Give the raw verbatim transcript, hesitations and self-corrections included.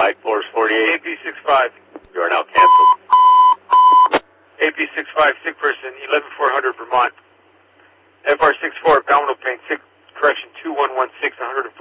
Flight Force forty-eight. A P six five. You are now canceled. A P six five, sick person, eleven four hundred Vermont. F R six four, abdominal pain, sick, correction, two one one six, one hundred